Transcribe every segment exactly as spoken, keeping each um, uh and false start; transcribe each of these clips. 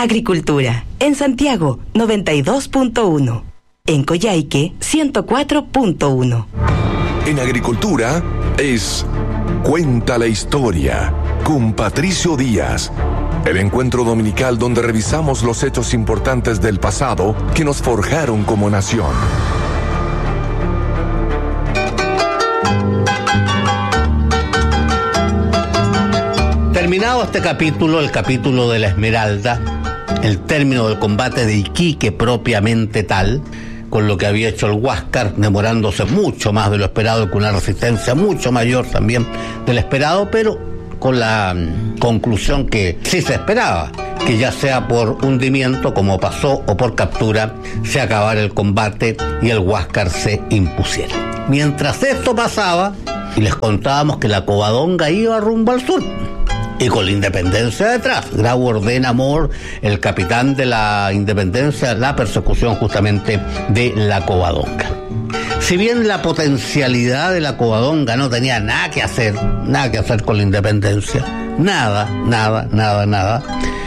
Agricultura, en Santiago, noventa y dos punto uno. En Coyhaique, ciento cuatro punto uno. En Agricultura es Cuenta la Historia, con Patricio Díaz. El encuentro dominical donde revisamos los hechos importantes del pasado que nos forjaron como nación. Terminado este capítulo, el capítulo de la Esmeralda, el término del combate de Iquique propiamente tal, con lo que había hecho el Huáscar, demorándose mucho más de lo esperado, con una resistencia mucho mayor también del esperado, pero con la conclusión que sí se esperaba, que ya sea por hundimiento, como pasó, o por captura, se acabara el combate y el Huáscar se impusiera. Mientras esto pasaba, y les contábamos que la Covadonga iba rumbo al sur, y con la Independencia detrás. Grau ordena a Moore, el capitán de la Independencia, la persecución justamente de la Covadonga. Si bien la potencialidad de la Covadonga no tenía nada que hacer, nada que hacer con la Independencia, nada, nada, nada, nada,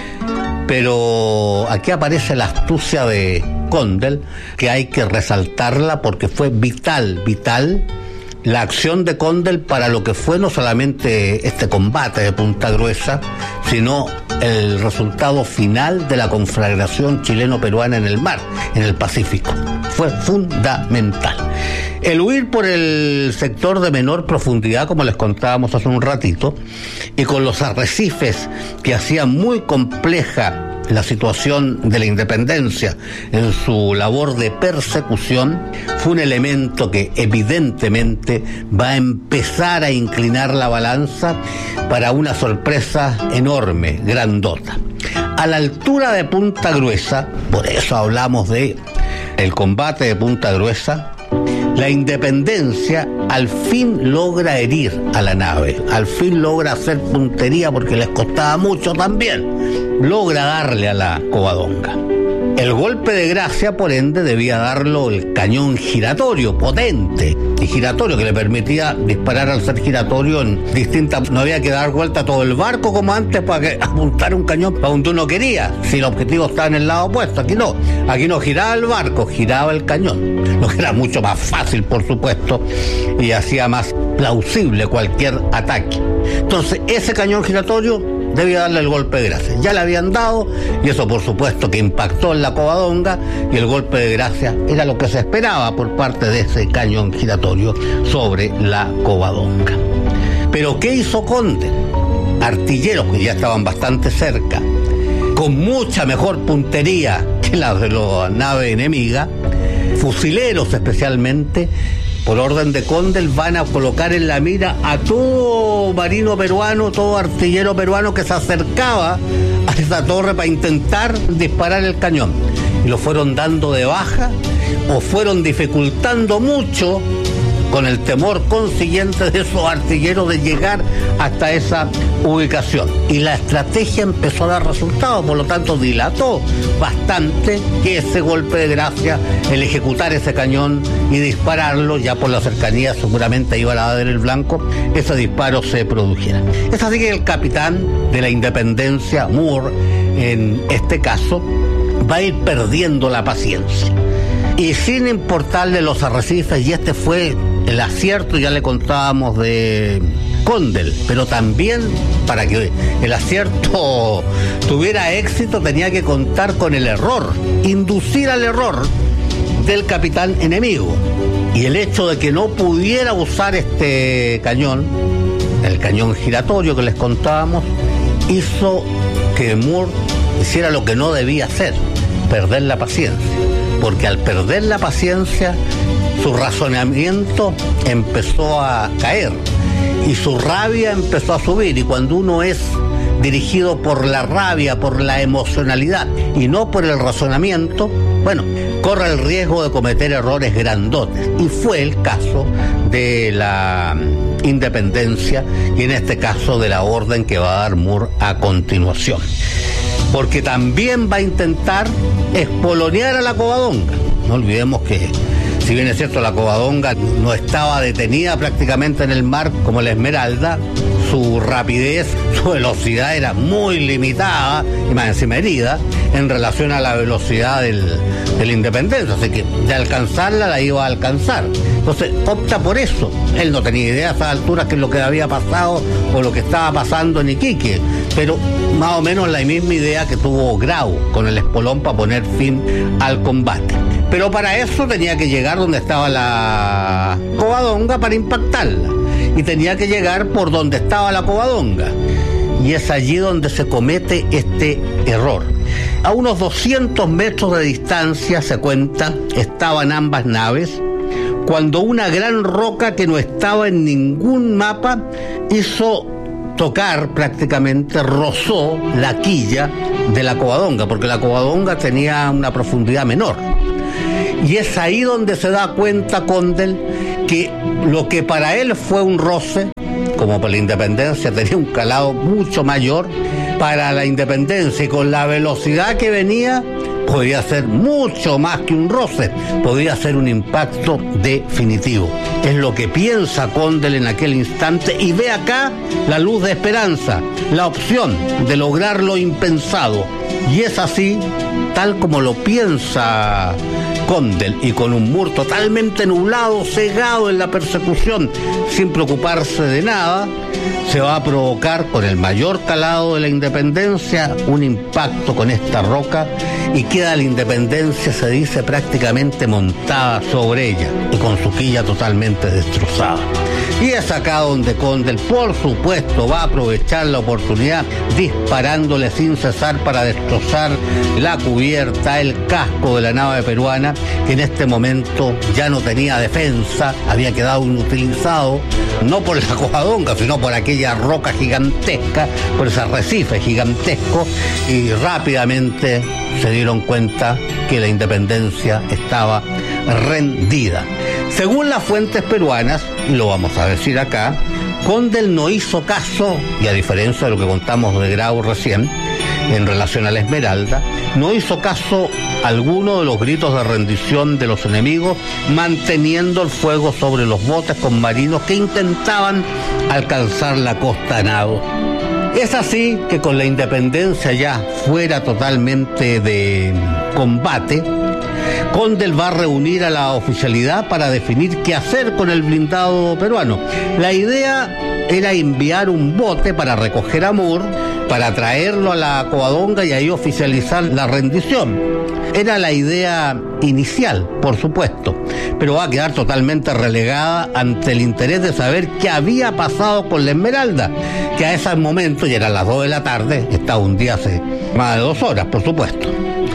pero aquí aparece la astucia de Condell, que hay que resaltarla porque fue vital, vital, la acción de Condell para lo que fue no solamente este combate de Punta Gruesa, sino el resultado final de la conflagración chileno-peruana en el mar, en el Pacífico. Fue fundamental. El huir por el sector de menor profundidad, como les contábamos hace un ratito, y con los arrecifes que hacían muy compleja la situación de la Independencia en su labor de persecución, fue un elemento que evidentemente va a empezar a inclinar la balanza para una sorpresa enorme, grandota. A la altura de Punta Gruesa, por eso hablamos de el combate de Punta Gruesa, la Independencia al fin logra herir a la nave, al fin logra hacer puntería porque les costaba mucho también, logra darle a la Covadonga. El golpe de gracia, por ende, debía darlo el cañón giratorio, potente y giratorio, que le permitía disparar al ser giratorio en distintas... No había que dar vuelta a todo el barco como antes para que apuntar un cañón para donde uno quería, si el objetivo estaba en el lado opuesto. Aquí no, aquí no giraba el barco, giraba el cañón, lo que era mucho más fácil, por supuesto, y hacía más plausible cualquier ataque. Entonces, ese cañón giratorio debía darle el golpe de gracia. Ya le habían dado, y eso por supuesto que impactó en la Covadonga, y el golpe de gracia era lo que se esperaba por parte de ese cañón giratorio sobre la Covadonga. Pero ¿qué hizo Condell? Artilleros que ya estaban bastante cerca, con mucha mejor puntería que la de la nave enemiga, fusileros especialmente, por orden de Condell, van a colocar en la mira a todo marino peruano, todo artillero peruano que se acercaba a esa torre para intentar disparar el cañón. Y lo fueron dando de baja o fueron dificultando mucho, con el temor consiguiente de esos artilleros de llegar hasta esa ubicación. Y la estrategia empezó a dar resultados, por lo tanto dilató bastante que ese golpe de gracia, el ejecutar ese cañón y dispararlo, ya por la cercanía seguramente iba a dar el blanco, ese disparo se produjera. Es así que el capitán de la Independencia, Moore, en este caso, va a ir perdiendo la paciencia. Y sin importarle los arrecifes, y este fue el acierto, ya le contábamos de Condell, pero también para que el acierto tuviera éxito tenía que contar con el error, inducir al error del capitán enemigo. Y el hecho de que no pudiera usar este cañón, el cañón giratorio que les contábamos, hizo que Moore hiciera lo que no debía hacer, perder la paciencia. Porque al perder la paciencia, su razonamiento empezó a caer y su rabia empezó a subir. Y cuando uno es dirigido por la rabia, por la emocionalidad y no por el razonamiento, bueno, corre el riesgo de cometer errores grandotes. Y fue el caso de la Independencia y en este caso de la orden que va a dar Moore a continuación. Porque también va a intentar espolonear a la Covadonga. No olvidemos que, si bien es cierto, la Covadonga no estaba detenida prácticamente en el mar como la Esmeralda, su rapidez, su velocidad era muy limitada, y más encima herida, en relación a la velocidad del, de la Independencia, así que de alcanzarla la iba a alcanzar. Entonces opta por eso. Él no tenía idea a esas alturas qué es lo que había pasado o lo que estaba pasando en Iquique, pero más o menos la misma idea que tuvo Grau con el espolón para poner fin al combate. Pero para eso tenía que llegar donde estaba la Covadonga para impactarla, y tenía que llegar por donde estaba la Covadonga, y es allí donde se comete este error. A unos doscientos metros de distancia, se cuenta, estaban ambas naves, cuando una gran roca que no estaba en ningún mapa hizo tocar, prácticamente rozó la quilla de la Covadonga, porque la Covadonga tenía una profundidad menor. Y es ahí donde se da cuenta Condell que lo que para él fue un roce, como para la Independencia tenía un calado mucho mayor, para la Independencia y con la velocidad que venía, podía ser mucho más que un roce, podía ser un impacto definitivo. Es lo que piensa Condell en aquel instante, y ve acá la luz de esperanza, la opción de lograr lo impensado. Y es así, tal como lo piensa Condell, y con un Moore totalmente nublado, cegado en la persecución, sin preocuparse de nada, se va a provocar con el mayor calado de la Independencia un impacto con esta roca, y queda la Independencia, se dice, prácticamente montada sobre ella y con su quilla totalmente destrozada. Y es acá donde Condell, por supuesto, va a aprovechar la oportunidad disparándole sin cesar para destrozar la cubierta, el casco de la nave peruana, que en este momento ya no tenía defensa, había quedado inutilizado, no por la Covadonga, sino por aquella roca gigantesca, por ese arrecife gigantesco, y rápidamente se dieron cuenta que la Independencia estaba rendida. Según las fuentes peruanas, y lo vamos a decir acá, Condell no hizo caso, y a diferencia de lo que contamos de Grau recién, en relación a la Esmeralda, no hizo caso alguno de los gritos de rendición de los enemigos, manteniendo el fuego sobre los botes con marinos que intentaban alcanzar la costa a nado. Es así que con la Independencia ya fuera totalmente de combate, Condell va a reunir a la oficialidad para definir qué hacer con el blindado peruano. La idea era enviar un bote para recoger a Moore, para traerlo a la Covadonga y ahí oficializar la rendición. Era la idea inicial, por supuesto, pero va a quedar totalmente relegada ante el interés de saber qué había pasado con la Esmeralda, que a ese momento, ya eran las dos de la tarde, estaba un día hace más de dos horas, por supuesto.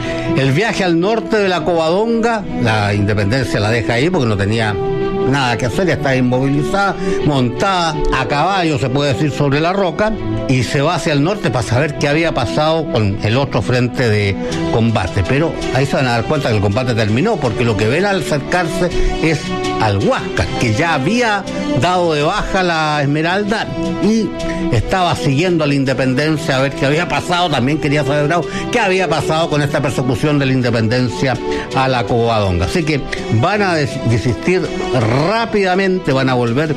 El viaje al norte de la Covadonga, la Independencia la deja ahí porque no tenía nada que hacer, ya está inmovilizada, montada a caballo, se puede decir, sobre la roca, y se va hacia el norte para saber qué había pasado con el otro frente de combate. Pero ahí se van a dar cuenta que el combate terminó, porque lo que ven al acercarse es al Huáscar, que ya había dado de baja la Esmeralda y estaba siguiendo a la Independencia a ver qué había pasado. También quería saber Grau qué había pasado con esta persecución de la Independencia a la Covadonga. Así que van a des- desistir rápidamente, van a volver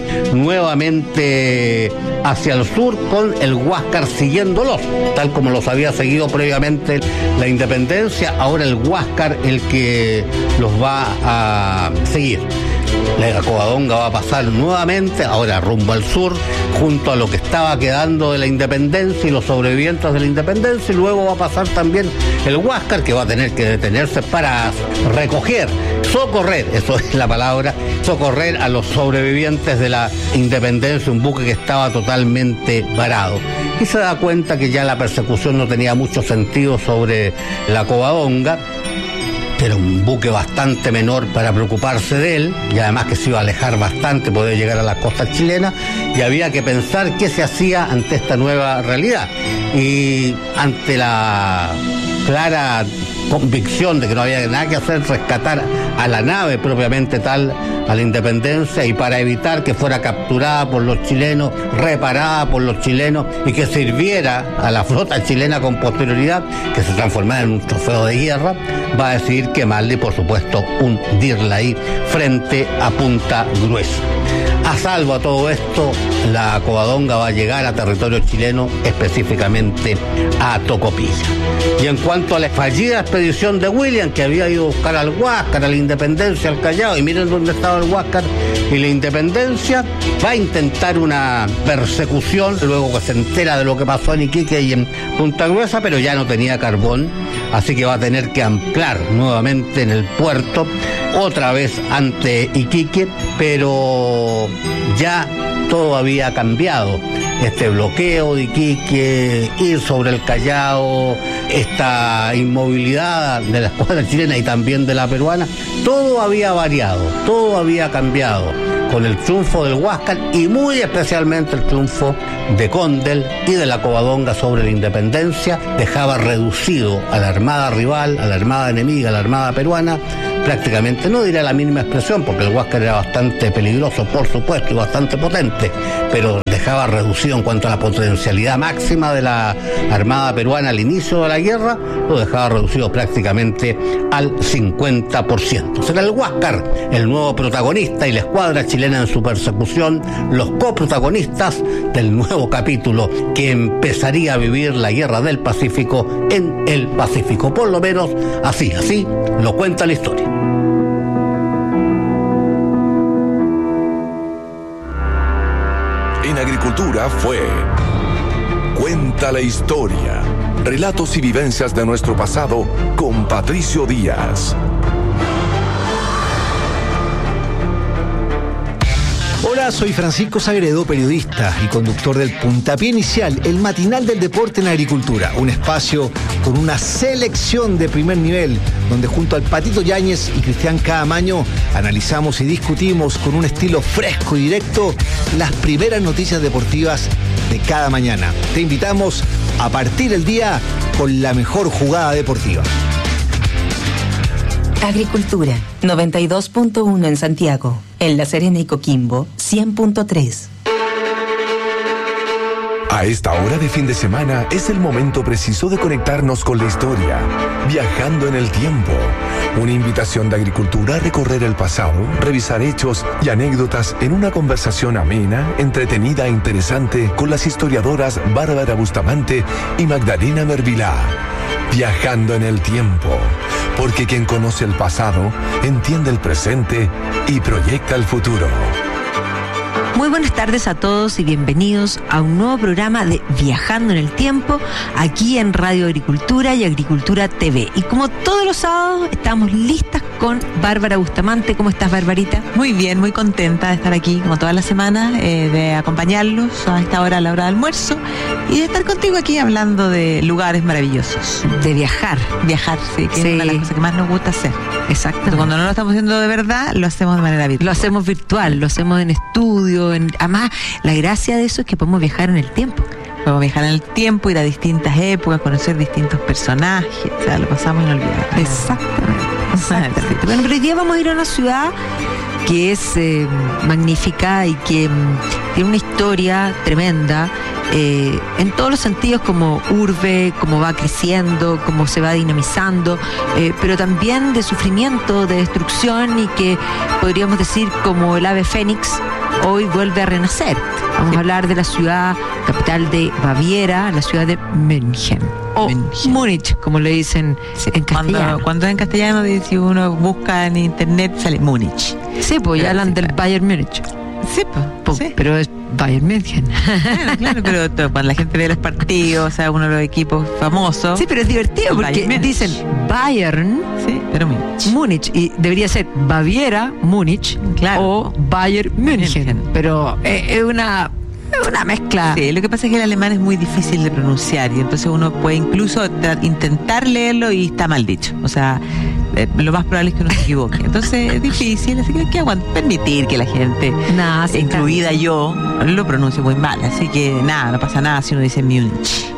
nuevamente hacia el sur con el Huáscar siguiéndolos, tal como los había seguido previamente la Independencia. Ahora el Huáscar el que los va a seguir. La Covadonga va a pasar nuevamente, ahora rumbo al sur, junto a lo que estaba quedando de la Independencia y los sobrevivientes de la Independencia, y luego va a pasar también el Huáscar, que va a tener que detenerse para recoger, socorrer, eso es la palabra, socorrer a los sobrevivientes de la Independencia, un buque que estaba totalmente varado. Y se da cuenta que ya la persecución no tenía mucho sentido sobre la Covadonga. Era un buque bastante menor para preocuparse de él, y además que se iba a alejar bastante, podía llegar a las costas chilenas, y había que pensar qué se hacía ante esta nueva realidad. Y ante la clara convicción de que no había nada que hacer, rescatar a la nave propiamente tal, a la Independencia, y para evitar que fuera capturada por los chilenos, reparada por los chilenos y que sirviera a la flota chilena con posterioridad, que se transformara en un trofeo de guerra, va a decidir quemarla y por supuesto hundirla ahí frente a Punta Gruesa. A salvo a todo esto, la Covadonga va a llegar a territorio chileno, específicamente a Tocopilla. Y en cuanto a la fallida expedición de William, que había ido a buscar al Huáscar, a la Independencia, al Callao, y miren dónde estaba el Huáscar y la Independencia, va a intentar una persecución, luego que se entera de lo que pasó en Iquique y en Punta Gruesa, pero ya no tenía carbón, así que va a tener que anclar nuevamente en el puerto, otra vez ante Iquique, pero ya todo había cambiado. Este bloqueo de Iquique, ir sobre el Callao, esta inmovilidad de la escuadra chilena y también de la peruana, todo había variado, todo había cambiado con el triunfo del Huáscar y muy especialmente el triunfo de Condel y de la Covadonga sobre la Independencia. Dejaba reducido a la armada rival, a la armada enemiga, a la armada peruana, prácticamente, no diré la mínima expresión, porque el Huáscar era bastante peligroso, por supuesto, y bastante potente, pero dejaba reducido en cuanto a la potencialidad máxima de la armada peruana al inicio de la guerra, lo dejaba reducido prácticamente al cincuenta por ciento. Será el Huáscar el nuevo protagonista y la escuadra chilena en su persecución, los coprotagonistas del nuevo capítulo que empezaría a vivir la guerra del Pacífico en el Pacífico. Por lo menos así, así lo cuenta la historia. En agricultura fue Cuenta la historia. Relatos y vivencias de nuestro pasado con Patricio Díaz. Hola, soy Francisco Sagredo, periodista y conductor del Puntapié Inicial, el matinal del deporte en agricultura. Un espacio con una selección de primer nivel, donde junto al Patito Yáñez y Cristian Caamaño analizamos y discutimos con un estilo fresco y directo las primeras noticias deportivas de cada mañana. Te invitamos a partir el día con la mejor jugada deportiva. Agricultura, noventa y dos punto uno en Santiago. En La Serena y Coquimbo, cien punto tres. A esta hora de fin de semana es el momento preciso de conectarnos con la historia, viajando en el tiempo. Una invitación de agricultura a recorrer el pasado, revisar hechos y anécdotas en una conversación amena, entretenida e interesante con las historiadoras Bárbara Bustamante y Magdalena Mervilá. Viajando en el tiempo, porque quien conoce el pasado entiende el presente y proyecta el futuro. Muy buenas tardes a todos y bienvenidos a un nuevo programa de Viajando en el Tiempo, aquí en Radio Agricultura y Agricultura T V. Y como todos los sábados, estamos listas con Bárbara Bustamante. ¿Cómo estás, Barbarita? Muy bien, muy contenta de estar aquí, como todas las semanas, eh, de acompañarlos a esta hora, a la hora de almuerzo, y de estar contigo aquí hablando de lugares maravillosos. De viajar. Viajar, sí, que sí. Es una de las cosas que más nos gusta hacer. Exacto. Cuando no lo estamos haciendo de verdad, lo hacemos de manera virtual. Lo hacemos virtual, lo hacemos en estudio. En, además, la gracia de eso es que podemos viajar en el tiempo. Podemos viajar en el tiempo, ir a distintas épocas, conocer distintos personajes. O sea, lo pasamos inolvidable. Exactamente. Exactamente. Bueno, pero hoy día vamos a ir a una ciudad que es eh, magnífica y que mm, tiene una historia tremenda eh, en todos los sentidos, como urbe, cómo va creciendo, cómo se va dinamizando, eh, pero también de sufrimiento, de destrucción, y que podríamos decir como el ave fénix hoy vuelve a renacer. Vamos sí. a hablar de la ciudad capital de Baviera, la ciudad de München. O München. Múnich, como le dicen sí, en castellano. Cuando, cuando en castellano, si uno busca en internet, sale Múnich. Sí, pues ya hablan sí, del claro. Bayern Múnich. Sí, pues. Po, sí. Pero es Bayern München. Claro, claro, pero todo, cuando la gente ve los partidos, o sea, uno de los equipos famosos. Sí, pero es divertido porque Bayern dicen Bayern, sí, pero Múnich. Múnich, y debería ser Baviera, Múnich, claro, o Bayern München. München. Pero es, es una una mezcla. Sí, lo que pasa es que el alemán es muy difícil de pronunciar y entonces uno puede incluso intentar leerlo y está mal dicho. O sea, eh, lo más probable es que uno se equivoque. Entonces es difícil, así que hay que aguantar, permitir que la gente, nah, sí, incluida claro. yo, lo pronuncie muy mal. Así que nada, no pasa nada si uno dice Múnich.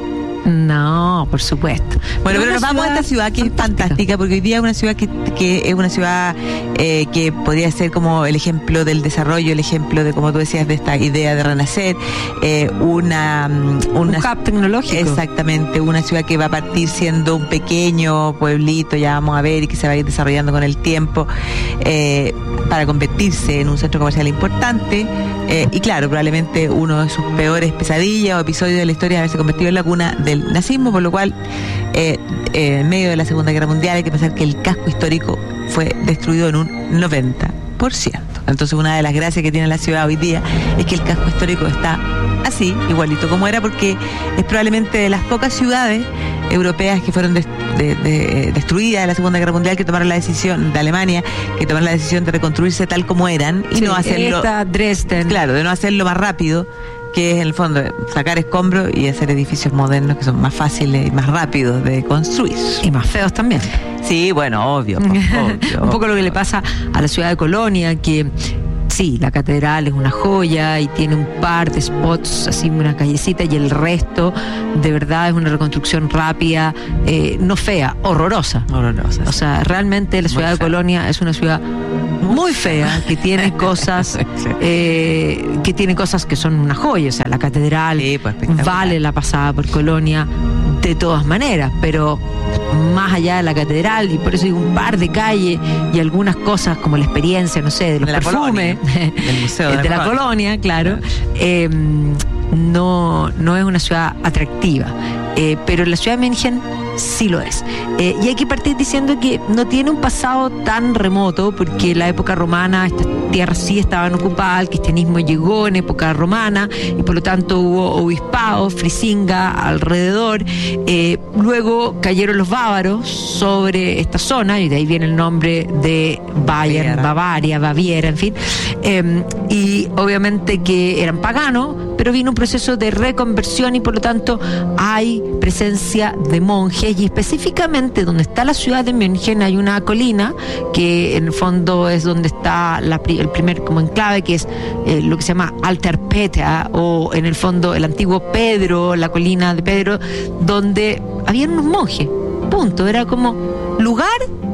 No, por supuesto. Bueno, pero, pero nos vamos a esta ciudad que fantástica. es fantástica, porque hoy día es una ciudad que, que es una ciudad eh, que podría ser como el ejemplo del desarrollo, el ejemplo de, como tú decías, de esta idea de renacer, eh, una, una... un hub tecnológico. Exactamente, una ciudad que va a partir siendo un pequeño pueblito, ya vamos a ver, y que se va a ir desarrollando con el tiempo, eh, para convertirse en un centro comercial importante, eh, y claro, probablemente uno de sus peores pesadillas o episodios de la historia es haberse convertido en la cuna del nazismo, por lo cual eh, eh, en medio de la Segunda Guerra Mundial hay que pensar que el casco histórico fue destruido en un noventa por ciento. Entonces una de las gracias que tiene la ciudad hoy día es que el casco histórico está así, igualito como era, porque es probablemente de las pocas ciudades europeas que fueron de, de, de, destruidas en la Segunda Guerra Mundial, que tomaron la decisión, de Alemania, que tomaron la decisión de reconstruirse tal como eran y sí, no hacerlo, esta, Dresden. Claro, de no hacerlo más rápido, que es en el fondo sacar escombros y hacer edificios modernos que son más fáciles y más rápidos de construir. Y más feos también. Sí, bueno, obvio. obvio Un poco lo que le pasa a la ciudad de Colonia, que sí, la catedral es una joya y tiene un par de spots, así una callecita, y el resto de verdad es una reconstrucción rápida, eh, no fea, horrorosa. Horrorosa. O sea, realmente la ciudad de Colonia es una ciudad muy fea, que tiene cosas eh, que tiene cosas que son una joya. O sea, la catedral sí, pues, vale la pasada por Colonia de todas maneras, pero más allá de la catedral, y por eso digo un par de calles y algunas cosas como la experiencia, no sé, de los de perfumes del museo de, de la, la colonia, colonia claro, eh, no, no es una ciudad atractiva, eh, pero la ciudad de München sí lo es. Eh, y hay que partir diciendo que no tiene un pasado tan remoto, porque en la época romana estas tierras sí estaban ocupadas, el cristianismo llegó en época romana y por lo tanto hubo obispado, Frisinga alrededor. Eh, luego cayeron los bávaros sobre esta zona y de ahí viene el nombre de Bayern, Baviera. Bavaria, Baviera, en fin. Eh, y obviamente que eran paganos, pero vino un proceso de reconversión y por lo tanto hay presencia de monjes, y específicamente donde está la ciudad de München hay una colina que en el fondo es donde está la, el primer como enclave, que es eh, lo que se llama Alter Peter, o en el fondo el antiguo Pedro, la colina de Pedro, donde habían unos monjes, punto, era como lugar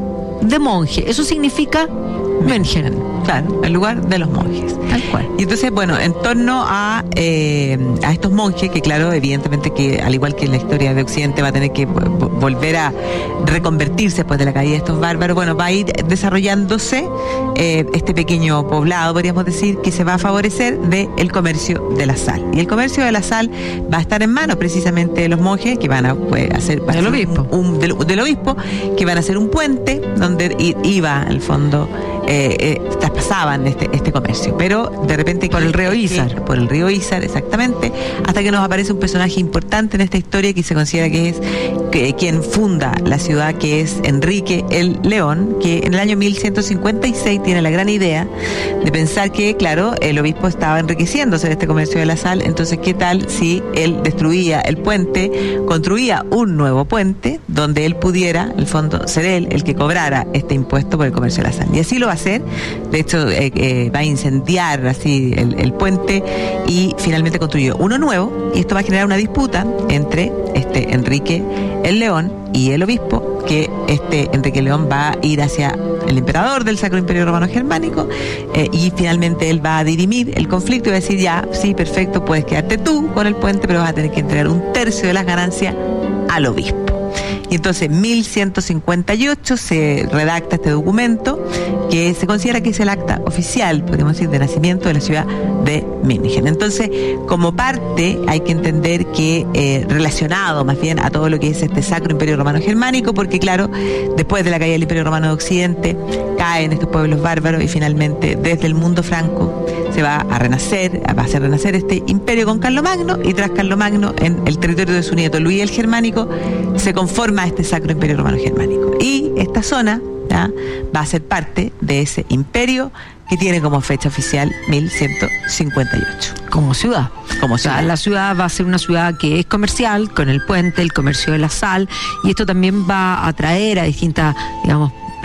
de monjes, eso significa München, claro, el lugar de los monjes. Tal cual. Y entonces, bueno, en torno a, eh, a estos monjes, que claro, evidentemente que al igual que en la historia de Occidente va a tener que volver a reconvertirse después de la caída de estos bárbaros, bueno, va a ir desarrollándose eh, este pequeño poblado, podríamos decir, que se va a favorecer del comercio de la sal. Y el comercio de la sal va a estar en manos precisamente de los monjes, que van a pues, hacer... Del obispo. Un, un, del, del obispo, que van a hacer un puente donde iba, al fondo... Eh, eh, traspasaban este, este comercio, pero de repente por el río Isar, por el río Isar, exactamente, hasta que nos aparece un personaje importante en esta historia que se considera que es que, quien funda la ciudad, que es Enrique el León, que en el año mil ciento cincuenta y seis tiene la gran idea de pensar que, claro, el obispo estaba enriqueciéndose de este comercio de la sal, entonces qué tal si él destruía el puente, construía un nuevo puente donde él pudiera, en el fondo, ser él el que cobrara este impuesto por el comercio de la sal. Y así lo va a hacer. De hecho, eh, eh, va a incendiar así el, el puente y finalmente construyó uno nuevo, y esto va a generar una disputa entre este Enrique el León y el obispo, que este Enrique León va a ir hacia el emperador del Sacro Imperio Romano Germánico, eh, y finalmente él va a dirimir el conflicto y va a decir, ya, sí, perfecto, puedes quedarte tú con el puente, pero vas a tener que entregar un tercio de las ganancias al obispo. Y entonces en mil ciento cincuenta y ocho se redacta este documento que se considera que es el acta oficial, podemos decir, de nacimiento de la ciudad de München. Entonces, como parte, hay que entender que eh, relacionado más bien a todo lo que es este Sacro Imperio Romano Germánico, porque claro, después de la caída del Imperio Romano de Occidente, caen estos pueblos bárbaros y finalmente desde el mundo franco se va a renacer, va a hacer renacer este imperio con Carlomagno, y tras Carlomagno, en el territorio de su nieto Luis el Germánico, se conforma este Sacro Imperio Romano Germánico. Y esta zona, ¿ya?, va a ser parte de ese imperio que tiene como fecha oficial mil ciento cincuenta y ocho. Como ciudad. Como ciudad. O sea, la ciudad va a ser una ciudad que es comercial, con el puente, el comercio de la sal, y esto también va a atraer a distintas, digamos, Eh,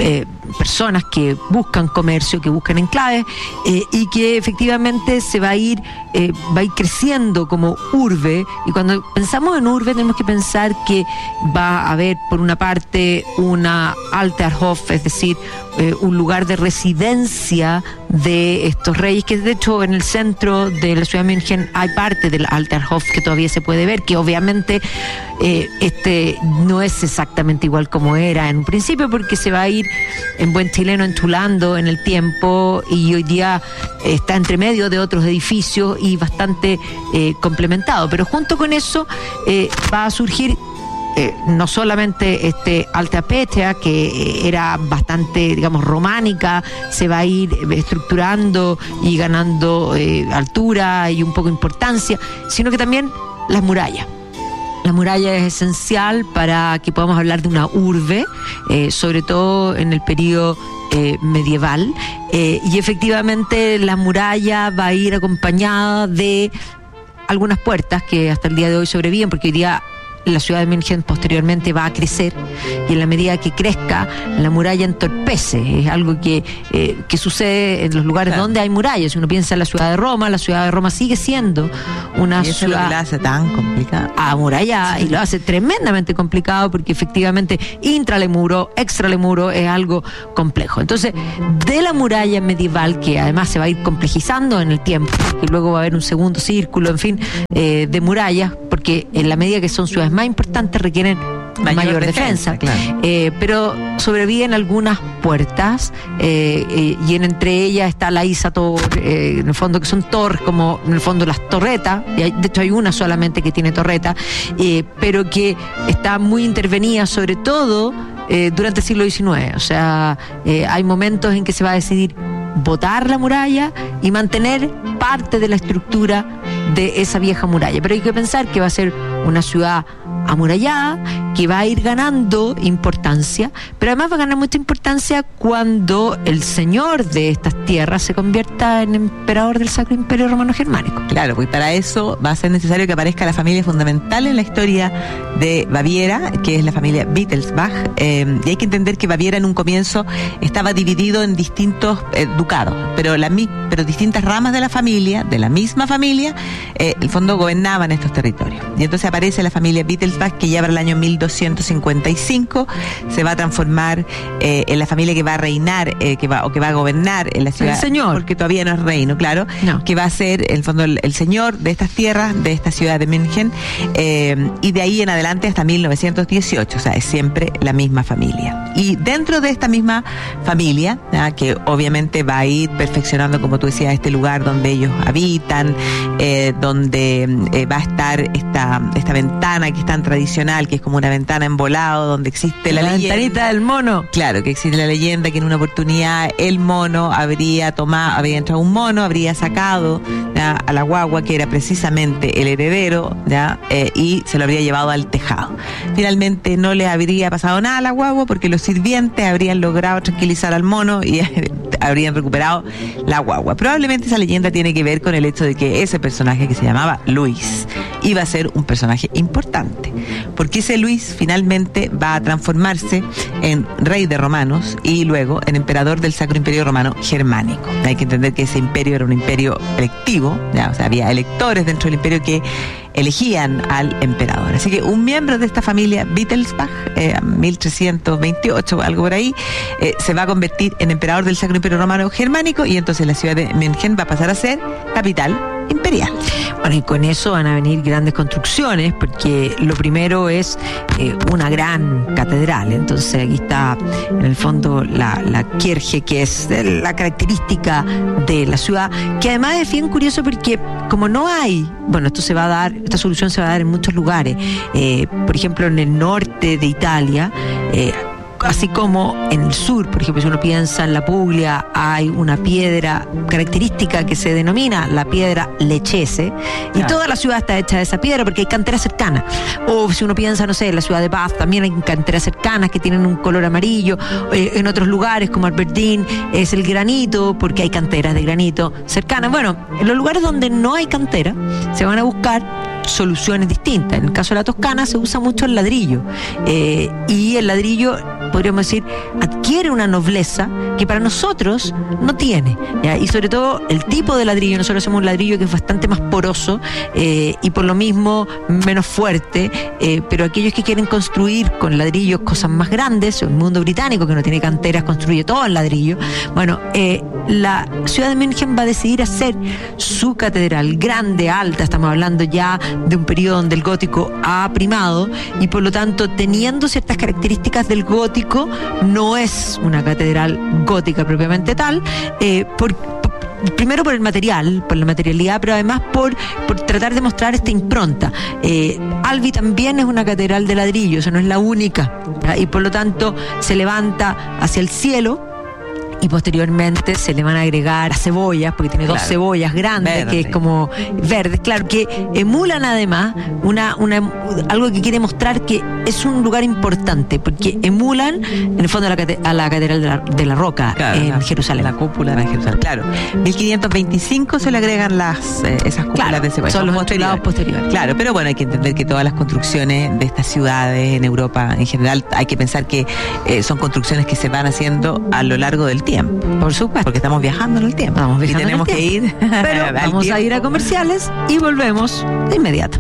personas que buscan comercio, que buscan enclaves, eh, y que efectivamente se va a ir eh, va a ir creciendo como urbe. Y cuando pensamos en urbe tenemos que pensar que va a haber por una parte una Alterhof, es decir, eh, un lugar de residencia de estos reyes, que de hecho en el centro de la ciudad de München hay parte del Alterhof que todavía se puede ver, que obviamente eh, este no es exactamente igual como era en un principio, porque se va a ir en buen chileno entulando en el tiempo, y hoy día está entre medio de otros edificios y bastante eh, complementado. Pero junto con eso eh, va a surgir Eh, no solamente este Alta Petrea, que eh, era bastante, digamos, románica, se va a ir estructurando y ganando eh, altura y un poco de importancia, sino que también las murallas. La muralla es esencial para que podamos hablar de una urbe, eh, sobre todo en el periodo eh, medieval, eh, y efectivamente la muralla va a ir acompañada de algunas puertas que hasta el día de hoy sobreviven, porque hoy día la ciudad de München posteriormente va a crecer, y en la medida que crezca la muralla entorpece. Es algo que, eh, que sucede en los lugares claro. donde hay murallas. Si uno piensa en la ciudad de Roma, la ciudad de Roma sigue siendo una y eso ciudad es lo que la hace tan complicada, amurallada, sí. Y lo hace tremendamente complicado, porque efectivamente intrale muro, extrale muro es algo complejo. Entonces, de la muralla medieval, que además se va a ir complejizando en el tiempo, que luego va a haber un segundo círculo, en fin, eh, de murallas, porque en la medida que son ciudades más importantes requieren mayor, mayor defensa, defensa claro. eh, pero sobreviven algunas puertas, eh, eh, y en, entre ellas está la Isator, eh, en el fondo que son torres, como en el fondo las torretas, y hay, de hecho hay una solamente que tiene torreta, eh, pero que está muy intervenida, sobre todo eh, durante el siglo diecinueve. O sea, eh, hay momentos en que se va a decidir botar la muralla y mantener parte de la estructura de esa vieja muralla. Pero hay que pensar que va a ser una ciudad amurallada, que va a ir ganando importancia, pero además va a ganar mucha importancia cuando el señor de estas tierras se convierta en emperador del Sacro Imperio Romano Germánico. Claro, pues para eso va a ser necesario que aparezca la familia fundamental en la historia de Baviera, que es la familia Wittelsbach, eh, y hay que entender que Baviera en un comienzo estaba dividido en distintos eh, ducados, pero, la, pero distintas ramas de la familia, de la misma familia, eh, el fondo gobernaban estos territorios. Y entonces aparece la familia Wittelsbach, que ya para el año mil doscientos cincuenta y cinco se va a transformar eh, en la familia que va a reinar, eh, que va o que va a gobernar en la ciudad. El señor. Porque todavía no es reino, claro. No. Que va a ser, en el fondo, el, el señor de estas tierras, de esta ciudad de München, eh, y de ahí en adelante hasta mil novecientos dieciocho, o sea, es siempre la misma familia. Y dentro de esta misma familia, ¿ya? Que obviamente va a ir perfeccionando, como tú decías, este lugar donde ellos habitan, eh, donde eh, va a estar esta, esta ventana que es tan tradicional, que es como una ventana en volado, donde existe la, la leyenda. ventanita del mono. Claro, que existe la leyenda que en una oportunidad el mono habría tomado, habría entrado un mono, habría sacado ¿ya? a la guagua, que era precisamente el heredero, ¿ya? Eh, y se lo habría llevado al tejado. Finalmente no le habría pasado nada a la guagua, porque los sirvientes habrían logrado tranquilizar al mono y habrían recuperado la guagua. Probablemente esa leyenda tiene que ver con el hecho de que ese personaje, que se llamaba Luis, iba a ser un personaje importante, porque ese Luis finalmente va a transformarse en rey de romanos y luego en emperador del Sacro Imperio Romano Germánico. Hay que entender que ese imperio era un imperio electivo, ¿ya? O sea, había electores dentro del imperio que elegían al emperador. Así que un miembro de esta familia Wittelsbach, eh, mil trescientos veintiocho, algo por ahí, eh, se va a convertir en emperador del Sacro Imperio Romano Germánico, y entonces la ciudad de München va a pasar a ser capital imperial. Bueno, y con eso van a venir grandes construcciones, porque lo primero es eh, una gran catedral. Entonces aquí está en el fondo la, la Kirche, que es la característica de la ciudad, que además es bien curioso porque como no hay, bueno, esto se va a dar, esta solución se va a dar en muchos lugares, eh, por ejemplo en el norte de Italia, eh, así como en el sur. Por ejemplo, si uno piensa en la Puglia, hay una piedra característica que se denomina la piedra Lechese, y claro, toda la ciudad está hecha de esa piedra porque hay canteras cercanas. O si uno piensa, no sé, en la ciudad de Bath también hay canteras cercanas que tienen un color amarillo. Eh, en otros lugares como Aberdeen es el granito porque hay canteras de granito cercanas. Bueno, en los lugares donde no hay cantera se van a buscar soluciones distintas. En el caso de la Toscana se usa mucho el ladrillo, eh, y el ladrillo podríamos decir, adquiere una nobleza que para nosotros no tiene, ¿ya? Y sobre todo el tipo de ladrillo. Nosotros hacemos un ladrillo que es bastante más poroso eh, y por lo mismo menos fuerte, eh, pero aquellos que quieren construir con ladrillos cosas más grandes, el mundo británico que no tiene canteras construye todo en ladrillo, bueno, eh, la ciudad de München va a decidir hacer su catedral grande, alta, estamos hablando ya de un periodo donde el gótico ha primado y por lo tanto teniendo ciertas características del gótico, no es una catedral gótica propiamente tal, eh, por, por, primero por el material, por la materialidad, pero además por, por tratar de mostrar esta impronta. Eh, Albi también es una catedral de ladrillo, eso no es la única, ¿ya? Y por lo tanto se levanta hacia el cielo y posteriormente se le van a agregar cebollas, porque tiene claro. dos cebollas grandes, Verde. que es como verdes, claro, que emulan además una, una algo que quiere mostrar que es un lugar importante, porque emulan en el fondo a la, a la Catedral de la, de la Roca, claro, en la, Jerusalén. La cúpula de Jerusalén, claro. mil quinientos veinticinco se le agregan las eh, esas cúpulas claro, de cebolla. Son los posteriores. posteriores. Claro, pero bueno, hay que entender que todas las construcciones de estas ciudades en Europa en general, hay que pensar que eh, son construcciones que se van haciendo a lo largo del tiempo. Por supuesto. Porque estamos viajando en el tiempo. Vamos viajando y tenemos en el tiempo. que ir. Pero vamos tiempo. a ir a comerciales y volvemos de inmediato.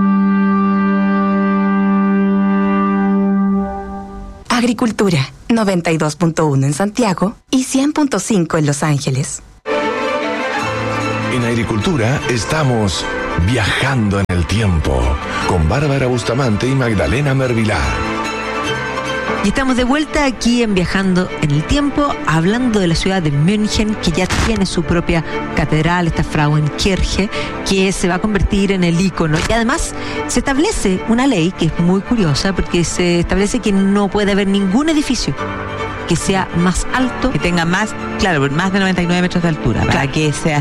Agricultura, noventa y dos punto uno en Santiago y cien punto cinco en Los Ángeles. En Agricultura estamos viajando en el tiempo con Bárbara Bustamante y Magdalena Mervilá. Y estamos de vuelta aquí en Viajando en el Tiempo, hablando de la ciudad de München, que ya tiene su propia catedral, esta Frauenkirche, que se va a convertir en el ícono. Y además se establece una ley que es muy curiosa, porque se establece que no puede haber ningún edificio que sea más alto, que tenga más, claro, más de noventa y nueve metros de altura, para claro. que sea